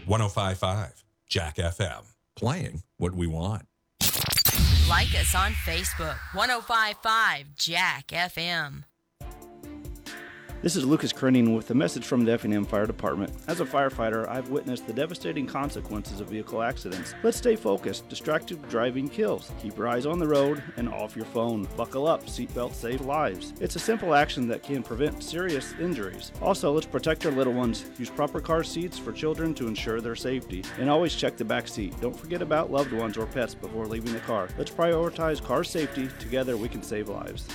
105.5 Jack FM. Playing what we want. Like us on Facebook, 105.5 Jack FM. This is Lucas Kerning with a message from the Effingham Fire Department. As a firefighter, I've witnessed the devastating consequences of vehicle accidents. Let's stay focused. Distracted driving kills. Keep your eyes on the road and off your phone. Buckle up. Seatbelts save lives. It's a simple action that can prevent serious injuries. Also, let's protect our little ones. Use proper car seats for children to ensure their safety. And always check the back seat. Don't forget about loved ones or pets before leaving the car. Let's prioritize car safety. Together, we can save lives.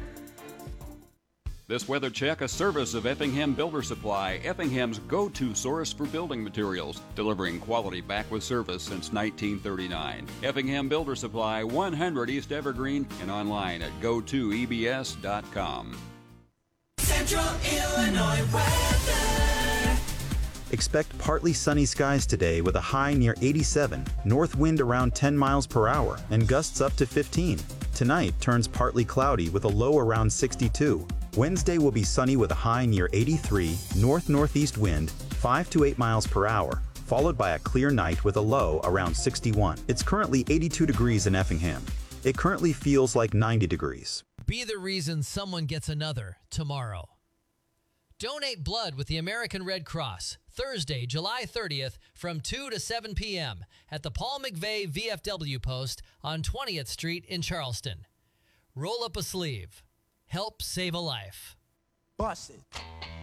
This weather check, a service of Effingham Builder Supply, Effingham's go-to source for building materials, delivering quality back with service since 1939. Effingham Builder Supply, 100 East Evergreen, and online at go2ebs.com. Central Illinois weather. Expect partly sunny skies today with a high near 87, north wind around 10 miles per hour, and gusts up to 15. Tonight turns partly cloudy with a low around 62. Wednesday will be sunny with a high near 83, north-northeast wind, 5 to 8 miles per hour, followed by a clear night with a low around 61. It's currently 82 degrees in Effingham. It currently feels like 90 degrees. Be the reason someone gets another tomorrow. Donate blood with the American Red Cross, Thursday, July 30th from 2 to 7 p.m. at the Paul McVeigh VFW post on 20th Street in Charleston. Roll up a sleeve. Help save a life. Bust it.